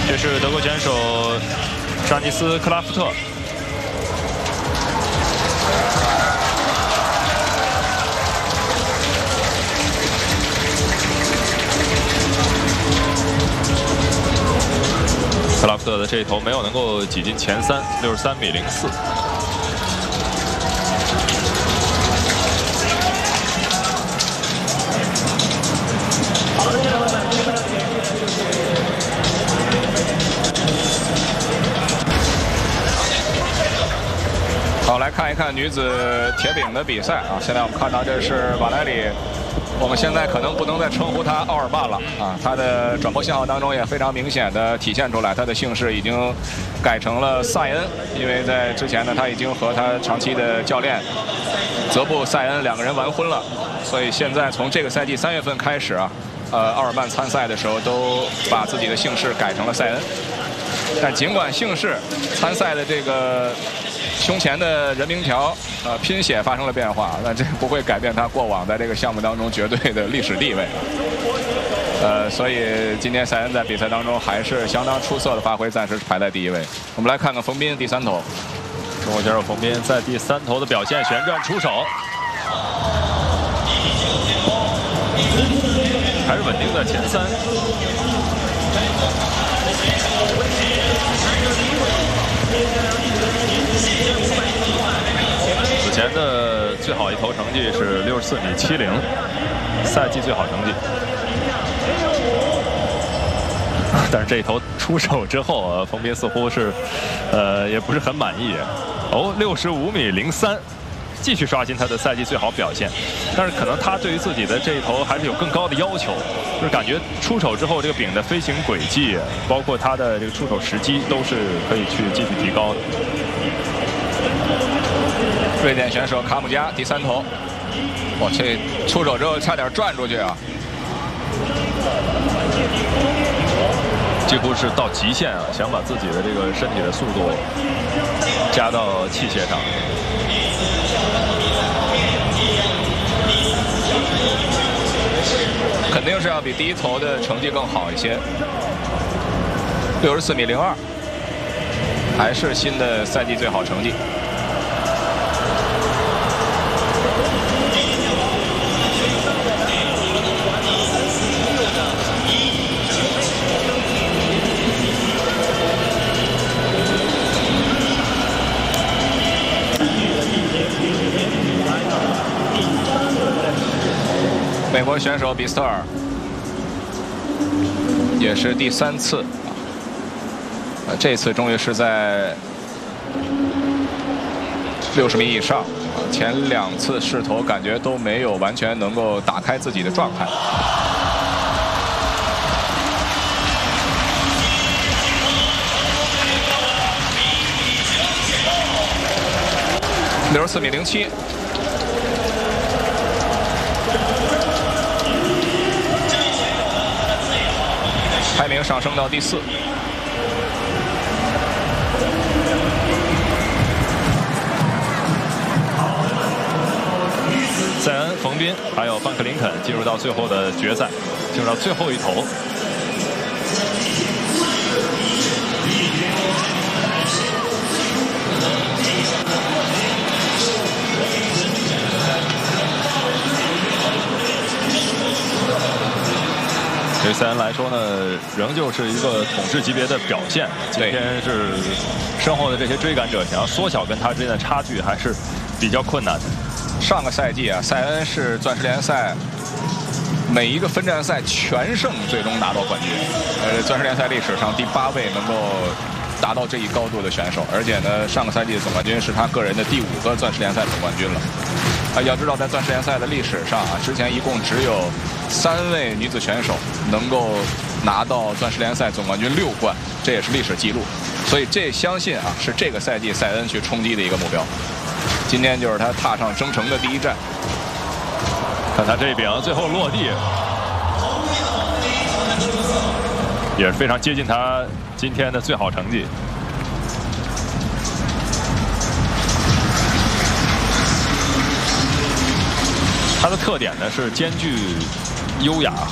这是德国选手沙尼斯·克拉夫特。 克拉夫特的这一头没有能够挤进前3，63.04米。 好，来看一看女子铁饼的比赛啊！现在我们看到这是瓦莱里。 我们现在可能不能再称呼他奥尔曼了啊，他的转播信号当中也非常明显的体现出来，他的姓氏已经改成了塞恩，因为在之前呢，他已经和他长期的教练泽布·塞恩两个人完婚了，所以现在从这个赛季3月份开始啊，奥尔曼参赛的时候都把自己的姓氏改成了塞恩，但尽管姓氏参赛的这个胸前的人名条。 拼写发生了变化，但这不会改变他过往在这个项目当中绝对的历史地位。所以今天塞恩在比赛当中还是相当出色的发挥，暂时排在第1位。我们来看看冯彬第3投， 中国选手冯彬在第3投的表现，旋转出手，还是稳定的前3。 此前的最好一投成绩是64.70米，赛季最好成绩。但是这一投出手之后，冯彬似乎是，也不是很满意。哦，65.03米，继续刷新他的赛季最好表现。但是可能他对于自己的这一投还是有更高的要求，就是感觉出手之后这个饼的飞行轨迹，包括他的这个出手时机，都是可以去继续提高的。 瑞典选手卡姆加第3投，哇，这出手之后差点转出去啊！ 几乎是到极限啊，想把自己的这个身体的速度加到器械上。 肯定是要比第1投的成绩更好一些，64.02米，还是新的赛季最好成绩。 美国选手比斯特尔也是第3次，这次终于是在60米以上，前2次试投感觉都没有完全能够打开自己的状态。64.07米。 排名上升到第4。 塞恩、冯彬还有范克林肯进入到最后的决赛，进入到最后一投。对塞恩来说呢，仍旧是一个统治级别的表现。今天是身后的这些追赶者想要缩小跟他之间的差距，还是比较困难的。 上个赛季啊，塞恩是钻石联赛每一个分站赛全胜，最终拿到冠军。钻石联赛历史上第8位能够达到这一高度的选手，而且呢，上个赛季的总冠军是他个人的第5个钻石联赛总冠军了。要知道，在钻石联赛的历史上啊，之前一共只有3位女子选手能够拿到钻石联赛总冠军6冠，这也是历史记录。所以这相信啊，是这个赛季塞恩去冲击的一个目标。今天就是他踏上征程的第1站。 看他这一饼最后落地，也是非常接近他今天的最好成绩。它的特点呢是兼具优雅